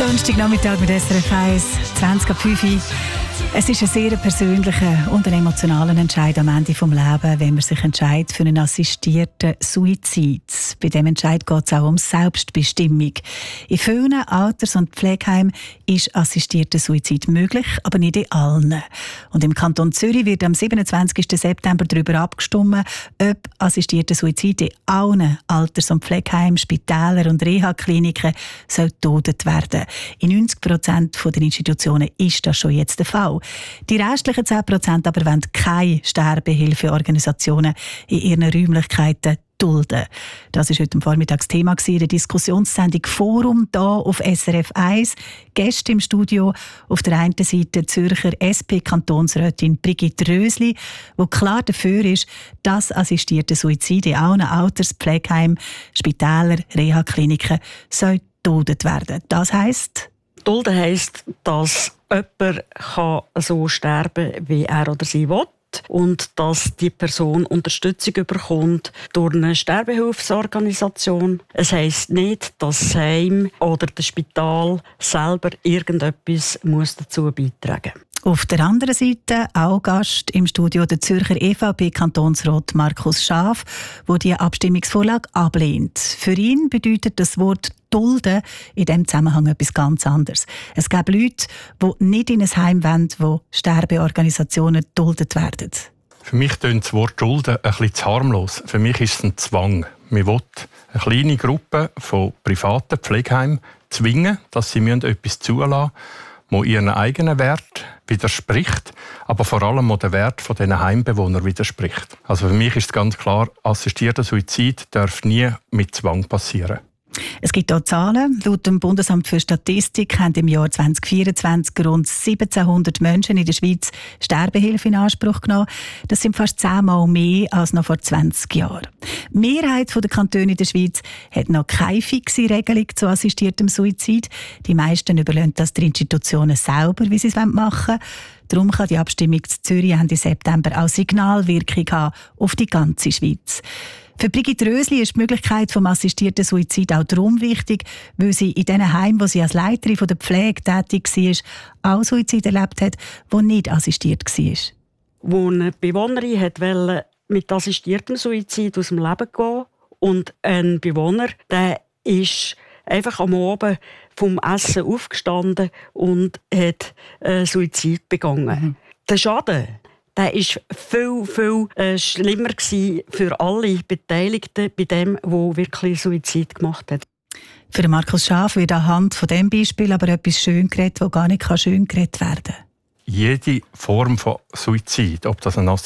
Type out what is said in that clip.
Donnerstagnachmittag mit SRF 1, 20:05 Uhr. Es ist ein sehr persönlicher und ein emotionaler Entscheid am Ende des Lebens, wenn man sich entscheidet für einen assistierten Suizid. Bei diesem Entscheid geht es auch um Selbstbestimmung. In vielen Alters- und Pflegeheimen ist assistierter Suizid möglich, aber nicht in allen. Und im Kanton Zürich wird am 27. September darüber abgestimmt, ob assistierter Suizid in allen Alters- und Pflegeheimen, Spitälern und Reha-Kliniken getötet werden. In 90% der Institutionen ist das schon jetzt der Fall. Die restlichen 10% aber wollen keine Sterbehilfeorganisationen in ihren Räumlichkeiten dulden. Das war heute Vormittag das Thema in der Diskussionssendung Forum hier auf SRF 1. Gäste im Studio auf der einen Seite Zürcher SP-Kantonsrätin Brigitte Rösli, die klar dafür ist, dass assistierte Suizide in allen Alters-, Pflegeheimen, Spitälern, Reha-Kliniken getötet werden. Das heisst? Dulden heisst, dass jemand so sterben kann, wie er oder sie will. Und dass die Person Unterstützung bekommt durch eine Sterbehilfsorganisation. Es heisst nicht, dass das Heim oder das Spital selber irgendetwas dazu beitragen muss. Auf der anderen Seite auch Gast im Studio der Zürcher EVP-Kantonsrat Markus Schaaf, der die Abstimmungsvorlage ablehnt. Für ihn bedeutet das Wort «dulden» in diesem Zusammenhang etwas ganz anderes. Es gibt Leute, die nicht in ein Heim wollen, wo Sterbeorganisationen geduldet werden. Für mich klingt das Wort «dulden» ein bisschen zu harmlos. Für mich ist es ein Zwang. Man will eine kleine Gruppe von privaten Pflegeheimen zwingen, dass sie etwas zulassen müssen, die ihren eigenen Wert widerspricht, aber vor allem auch den Wert dieser Heimbewohner widerspricht. Also für mich ist es ganz klar, assistierter Suizid darf nie mit Zwang passieren. Es gibt hier Zahlen. Laut dem Bundesamt für Statistik haben im Jahr 2024 rund 1700 Menschen in der Schweiz Sterbehilfe in Anspruch genommen. Das sind fast 10-mal mehr als noch vor 20 Jahren. Die Mehrheit der Kantone in der Schweiz hat noch keine fixe Regelung zu assistiertem Suizid. Die meisten überlassen das den Institutionen selber, wie sie es machen wollen. Darum kann die Abstimmung zu Zürich Ende September auch Signalwirkung haben auf die ganze Schweiz. Für Brigitte Rösli ist die Möglichkeit des assistierten Suizid auch darum wichtig, weil sie in den Heimen, wo sie als Leiterin der Pflege tätig war, auch Suizid erlebt hat, der nicht assistiert war. Wo eine Bewohnerin wollte mit assistiertem Suizid aus dem Leben gehen und ein Bewohner, der ist einfach am Abend vom Essen aufgestanden und hat Suizid begangen. Der Schaden, der war viel schlimmer für alle Beteiligten bei dem, der wirklich Suizid gemacht hat. Für Markus Schaaf wird anhand von diesem Beispiel aber etwas schön geredet, das gar nicht schön geredet werden kann. Jede Form von Suizid, ob das ein